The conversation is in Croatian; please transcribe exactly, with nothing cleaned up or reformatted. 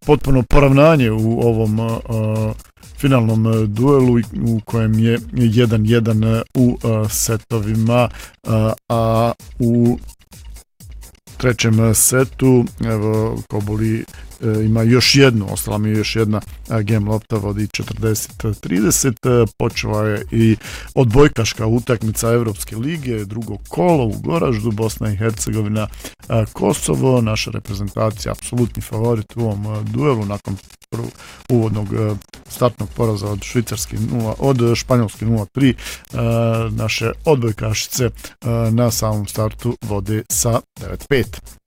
potpuno poravnanje u ovom uh, finalnom duelu u kojem je jedan jedan u uh, setovima, uh, a u trećem setu evo Kobuli e, ima još jednu, ostala mi je još jedna game lopta, vodi četrdeset trideset. Počela je i odbojkaška utakmica Evropske lige, drugo kolo u Goraždu, Bosna i Hercegovina, Kosovo. Naša reprezentacija apsolutni favorit u ovom duelu nakon prvog uvodnog startnog poraza od švicarski nula, od španjolski nula tri. Naše odbojkašice na samom startu vode sa devet pet.